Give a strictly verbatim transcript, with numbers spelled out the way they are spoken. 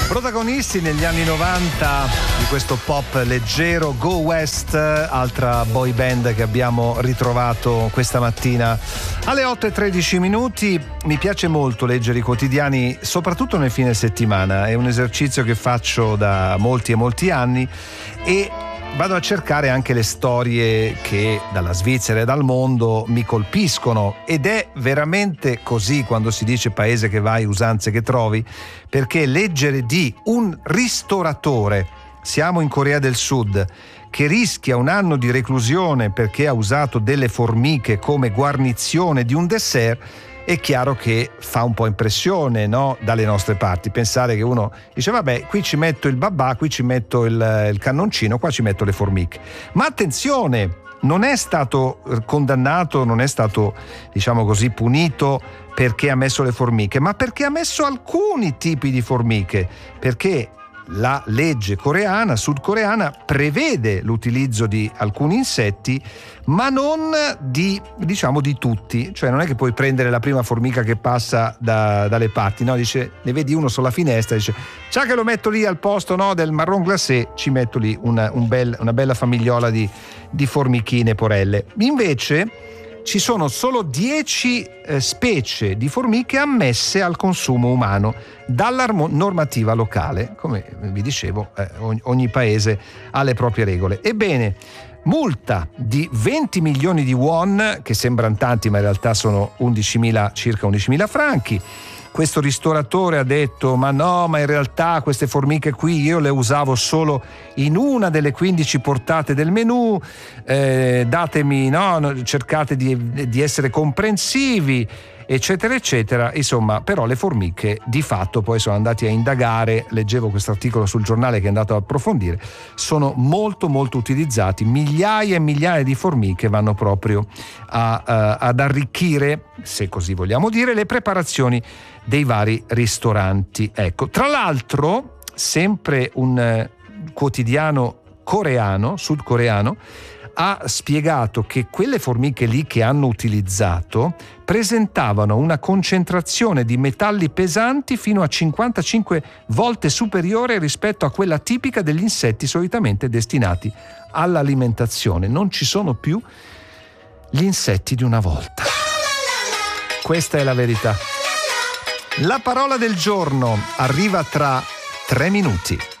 Protagonisti negli anni novanta di questo pop leggero, Go West, altra boy band che abbiamo ritrovato questa mattina alle otto e tredici minuti. Mi piace molto leggere i quotidiani, soprattutto nel fine settimana, è un esercizio che faccio da molti e molti anni e vado a cercare anche le storie che dalla Svizzera e dal mondo mi colpiscono, ed è veramente così quando si dice paese che vai, usanze che trovi, perché leggere di un ristoratore, siamo in Corea del Sud, che rischia un anno di reclusione perché ha usato delle formiche come guarnizione di un dessert, è chiaro che fa un po' impressione, no? Dalle nostre parti, pensare che uno dice vabbè, qui ci metto il babà, qui ci metto il, il cannoncino, qua ci metto le formiche. Ma attenzione, non è stato condannato, non è stato, diciamo così, punito perché ha messo le formiche, ma perché ha messo alcuni tipi di formiche, perché la legge coreana, sudcoreana, prevede l'utilizzo di alcuni insetti, ma non di, diciamo, di tutti. Cioè non è che puoi prendere la prima formica che passa da, dalle parti, no? Dice, ne vedi uno sulla finestra, dice, già che lo metto lì al posto, no, del marron glacé, ci metto lì una, un bel, una bella famigliola di, di formichine porelle. Invece ci sono solo dieci eh, specie di formiche ammesse al consumo umano dalla normativa locale. Come vi dicevo, eh, ogni, ogni paese ha le proprie regole. Ebbene, multa di venti milioni di won, che sembrano tanti ma in realtà sono undicimila, circa undicimila franchi. Questo ristoratore ha detto ma no, ma in realtà queste formiche qui io le usavo solo in una delle quindici portate del menù, eh, datemi, no, cercate di, di essere comprensivi, eccetera eccetera. Insomma, però le formiche di fatto poi sono andati a indagare, leggevo questo articolo sul giornale che è andato ad approfondire, sono molto molto utilizzati, migliaia e migliaia di formiche vanno proprio a, a, ad arricchire, se così vogliamo dire, le preparazioni dei vari ristoranti. Ecco, tra l'altro, sempre un eh, quotidiano coreano, sudcoreano, ha spiegato che quelle formiche lì che hanno utilizzato presentavano una concentrazione di metalli pesanti fino a cinquantacinque volte superiore rispetto a quella tipica degli insetti solitamente destinati all'alimentazione. Non ci sono più gli insetti di una volta. Questa è la verità. La parola del giorno arriva tra tre minuti.